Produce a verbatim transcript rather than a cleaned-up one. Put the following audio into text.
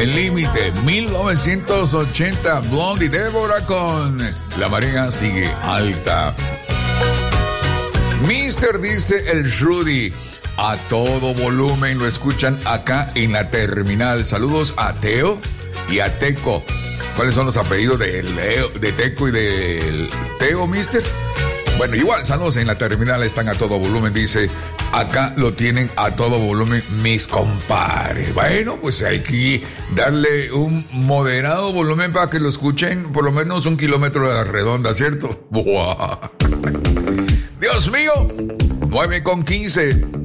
El Límite, mil novecientos ochenta, Blondie, Débora con La Marea Sigue Alta. Mister dice el Rudy, a todo volumen lo escuchan acá en la terminal. Saludos a Teo y a Teco. ¿Cuáles son los apellidos de, Leo, de Teco y de Teo, Mister? Bueno, igual, saludos en la terminal, están a todo volumen, dice, acá lo tienen a todo volumen mis compadres. Bueno, pues hay que darle un moderado volumen para que lo escuchen por lo menos un kilómetro de la redonda, ¿cierto? ¡Buah! Dios mío, nueve con quince.